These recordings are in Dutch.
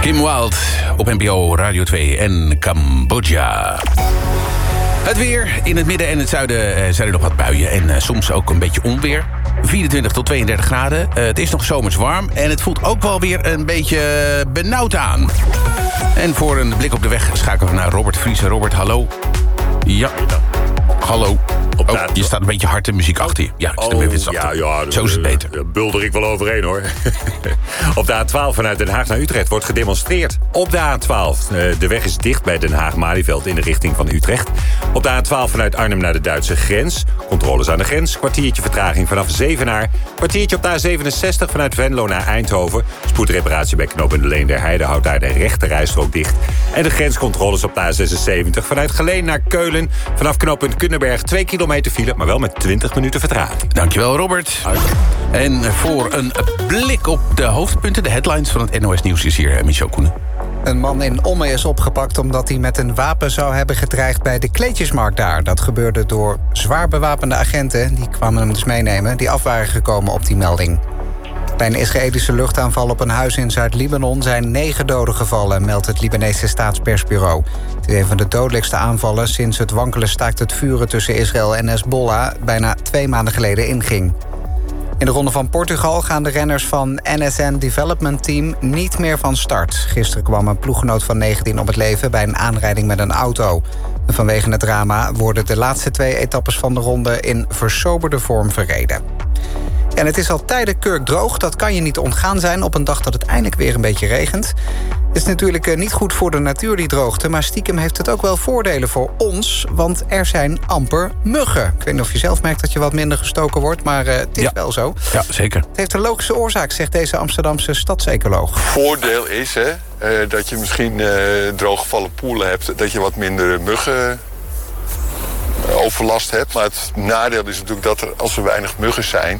Kim Wilde op NPO Radio 2 en Cambodja. Het weer. In het midden en het zuiden zijn er nog wat buien. En soms ook een beetje onweer. 24 tot 32 graden. Het is nog zomers warm. En het voelt ook wel weer een beetje benauwd aan. En voor een blik op de weg schakelen we naar Robert Vriesen. Robert, hallo. Ja. Hallo. Oh, je staat een beetje harde muziek achter je. Ja, zo is het beter. Daar bulder ik wel overheen, hoor. Op de A12 vanuit Den Haag naar Utrecht wordt gedemonstreerd. Op de A12. De weg is dicht bij Den Haag-Malieveld in de richting van Utrecht. Op de A12 vanuit Arnhem naar de Duitse grens. Controles aan de grens. Kwartiertje vertraging vanaf Zevenaar. Kwartiertje op de A67 vanuit Venlo naar Eindhoven. Spoedreparatie bij knooppunt Leen der Heide houdt daar de rechte rijstrook dicht. En de grenscontroles op de A76 vanuit Geleen naar Keulen. Vanaf knooppunt Kunneberg 2 kilometer file, maar wel met 20 minuten vertraging. Dankjewel, Robert. En voor een blik op de hoofdpunten, de headlines van het NOS Nieuws is hier Michel Koenen. Een man in Ommen is opgepakt omdat hij met een wapen zou hebben gedreigd bij de kleedjesmarkt daar. Dat gebeurde door zwaar bewapende agenten, die kwamen hem dus meenemen, die af waren gekomen op die melding. Bij een Israëlische luchtaanval op een huis in Zuid-Libanon zijn 9 doden gevallen, meldt het Libanese staatspersbureau. Het is een van de dodelijkste aanvallen sinds het wankele staakt het vuren tussen Israël en Hezbollah bijna 2 maanden geleden inging. In de Ronde van Portugal gaan de renners van NSN Development Team niet meer van start. Gisteren kwam een ploeggenoot van 19 om het leven bij een aanrijding met een auto. En vanwege het drama worden de laatste 2 etappes van de ronde in versoberde vorm verreden. En het is al tijden kurkdroog, dat kan je niet ontgaan zijn op een dag dat het eindelijk weer een beetje regent. Het is natuurlijk niet goed voor de natuur, die droogte, maar stiekem heeft het ook wel voordelen voor ons, want er zijn amper muggen. Ik weet niet of je zelf merkt dat je wat minder gestoken wordt, maar het is wel zo. Ja, zeker. Het heeft een logische oorzaak, zegt deze Amsterdamse stadsecoloog. Voordeel is dat je misschien drooggevallen poelen hebt, dat je wat minder muggen overlast hebt. Maar het nadeel is natuurlijk dat er, als er weinig muggen zijn,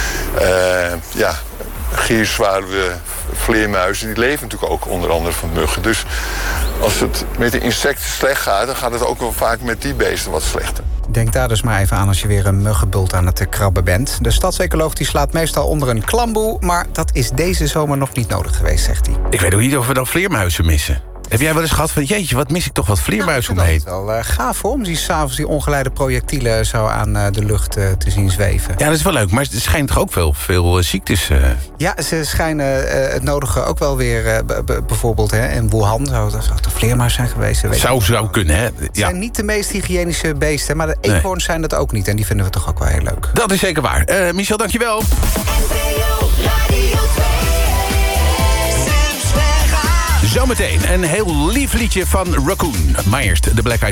gierzwaluwen, vleermuizen, die leven natuurlijk ook onder andere van muggen. Dus als het met de insecten slecht gaat, dan gaat het ook wel vaak met die beesten wat slechter. Denk daar dus maar even aan als je weer een muggenbult aan het krabben bent. De stadsecoloog die slaat meestal onder een klamboe, maar dat is deze zomer nog niet nodig geweest, zegt hij. Ik weet ook niet of we dan vleermuizen missen. Heb jij wel eens gehad van, jeetje, wat mis ik toch wat vleermuizen om me heen? Dat is wel gaaf hoor, om s'avonds die ongeleide projectielen zo aan de lucht te zien zweven. Ja, dat is wel leuk, maar er schijnt toch ook veel ziektes? Ja, ze schijnen het nodige ook wel weer, bijvoorbeeld in Wuhan zou de vleermuis zijn geweest. Zou kunnen, hè? Het zijn niet de meest hygiënische beesten, maar de eekhoorns zijn dat ook niet. En die vinden we toch ook wel heel leuk. Dat is zeker waar. Michel, dankjewel. Zometeen een heel lief liedje van Raccoon. Maar eerst de Black Eyed